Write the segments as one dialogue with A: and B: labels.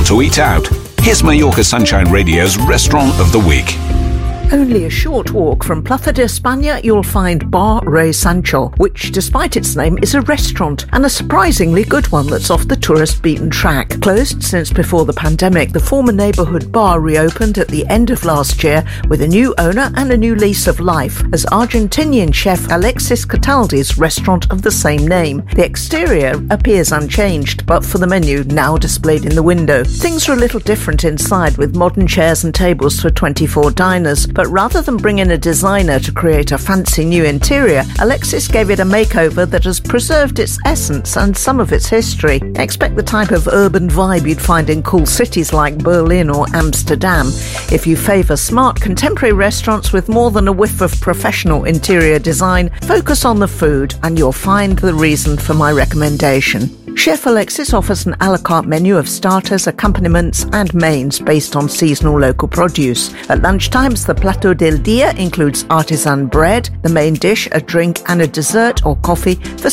A: want to eat out? Here's Mallorca Sunshine Radio's Restaurant of the Week.
B: Only a short walk from Plaza de España, you'll find Bar Rey Sancho, which, despite its name, is a restaurant, and a surprisingly good one that's off the tourist beaten track. Closed since before the pandemic, the former neighbourhood bar reopened at the end of last year with a new owner and a new lease of life as Argentinian chef Alexis Cataldi's restaurant of the same name. The exterior appears unchanged, but for the menu now displayed in the window. Things are a little different inside, with modern chairs and tables for 24 diners, but rather than bring in a designer to create a fancy new interior, Alexis gave it a makeover that has preserved its essence and some of its history. Expect the type of urban vibe you'd find in cool cities like Berlin or Amsterdam. If you favour smart contemporary restaurants with more than a whiff of professional interior design, focus on the food and you'll find the reason for my recommendation. Chef Alexis offers an a la carte menu of starters, accompaniments and mains based on seasonal local produce. At lunchtimes, the Plato del Dia includes artisan bread, the main dish, a drink and a dessert or coffee for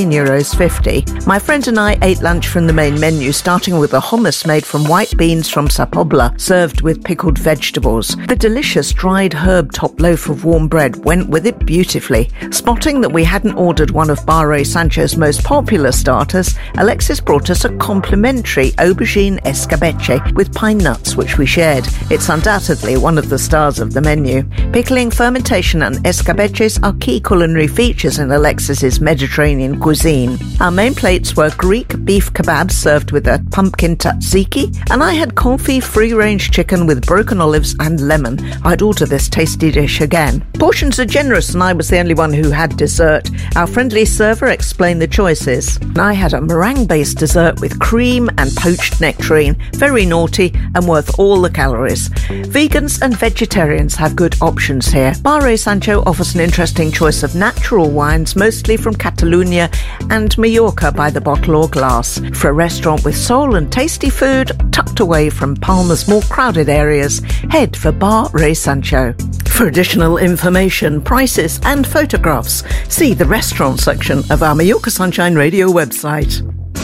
B: €16.50. My friend and I ate lunch from the main menu, starting with a hummus made from white beans from Sa Pobla, served with pickled vegetables. The delicious dried herb top loaf of warm bread went with it beautifully. Spotting that we hadn't ordered one of Bar Rey Sancho's most popular starters, Alexis brought us a complimentary aubergine escabeche with pine nuts, which we shared. It's undoubtedly one of the stars of the menu. Pickling, fermentation and escabeches are key culinary features in Alexis's Mediterranean cuisine. Our main plates were Greek beef kebabs served with a pumpkin tzatziki, and I had confit free-range chicken with broken olives and lemon. I'd order this tasty dish again. Portions are generous and I was the only one who had dessert. Our friendly server explained the choices. I had a meringue-based dessert with cream and poached nectarine, very naughty and worth all the calories. Vegans and vegetarians have good options here. Bar Rey Sancho offers an interesting choice of natural wines, mostly from Catalonia and Mallorca by the bottle or glass. For a restaurant with soul and tasty food, tucked away from Palma's more crowded areas, head for Bar Rey Sancho. For additional information, prices and photographs, see the restaurant section of our Mallorca Sunshine Radio website.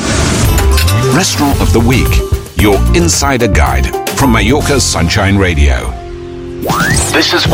A: Restaurant of the Week, your insider guide from Mallorca Sunshine Radio. This is